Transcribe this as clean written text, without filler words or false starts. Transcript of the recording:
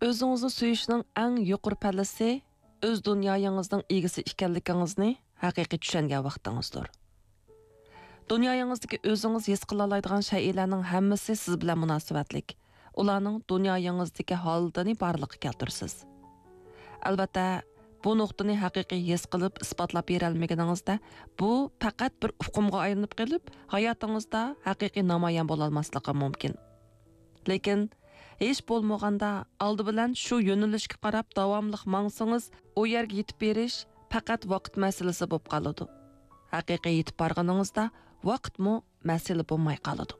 O'zingizni suyishning eng yuqori pallasi o'z dunyoyingizning egisi ekanligingizni haqiqiy tushungan vaqtingizdir. Dunyoyingizdagi o'zingiz his qila oladigan shaylarning hammasi siz bilan munosabatlik. Ularning dunyoyingizdagi holatini barliqqa keltirsiz. Albatta, bu nuqtani haqiqiy his qilib isbotlab bera olmaganingizda, bu faqat bir uqumga aylanib qolib, hayotingizda haqiqiy namoyon bo'la olmasligi mumkin. Lekin hech bo'lmaganda oldi bilan shu yo'nalishga qarab davomli mangsangiz, u yerga yetib berish faqat vaqt masalasi bo'lib qoladi. Haqiqiy yetib borganingizda vaqtmi masala bo'lmay qoladi.